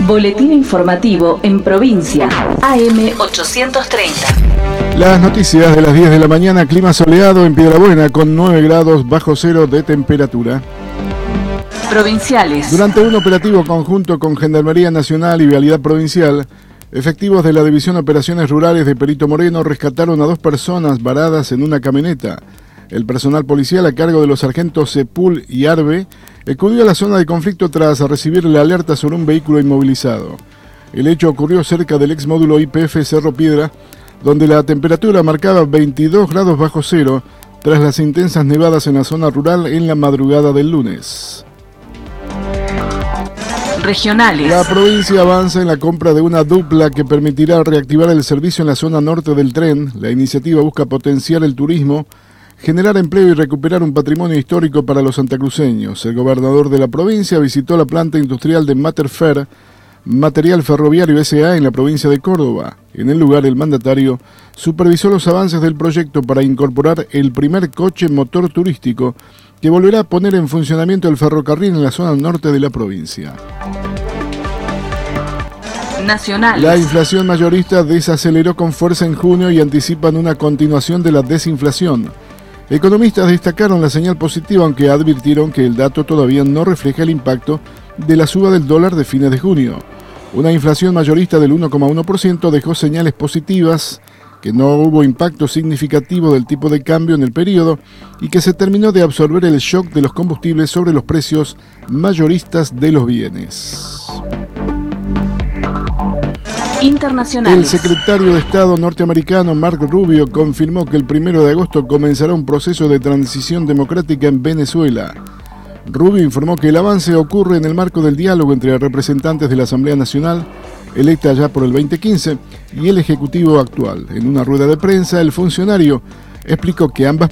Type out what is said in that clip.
Boletín informativo en provincia, AM 830. Las noticias de las 10 de la mañana, clima soleado en Piedrabuena con 9 grados bajo cero de temperatura. Provinciales. Durante un operativo conjunto con Gendarmería Nacional y Vialidad Provincial, efectivos de la División Operaciones Rurales de Perito Moreno rescataron a 2 personas varadas en una camioneta. El personal policial a cargo de los sargentos Sepul y Arbe acudió a la zona de conflicto tras recibir la alerta sobre un vehículo inmovilizado. El hecho ocurrió cerca del ex módulo YPF Cerro Piedra, donde la temperatura marcaba 22 grados bajo cero tras las intensas nevadas en la zona rural en la madrugada del lunes. Regionales. La provincia avanza en la compra de una dupla que permitirá reactivar el servicio en la zona norte del tren. La iniciativa busca potenciar el turismo, generar empleo y recuperar un patrimonio histórico para los santacruceños. El gobernador de la provincia visitó la planta industrial de Materfer, Material Ferroviario S.A. en la provincia de Córdoba. En el lugar, el mandatario supervisó los avances del proyecto para incorporar el primer coche motor turístico que volverá a poner en funcionamiento el ferrocarril en la zona norte de la provincia. Nacionales. La inflación mayorista desaceleró con fuerza en junio y anticipan una continuación de la desinflación. Economistas destacaron la señal positiva, aunque advirtieron que el dato todavía no refleja el impacto de la suba del dólar de fines de junio. Una inflación mayorista del 1,1% dejó señales positivas, que no hubo impacto significativo del tipo de cambio en el periodo y que se terminó de absorber el shock de los combustibles sobre los precios mayoristas de los bienes. Internacionales. El secretario de Estado norteamericano Mark Rubio confirmó que el 1 de agosto comenzará un proceso de transición democrática en Venezuela. Rubio informó que el avance ocurre en el marco del diálogo entre representantes de la Asamblea Nacional, electa ya por el 2015, y el Ejecutivo actual. En una rueda de prensa, el funcionario explicó que ambas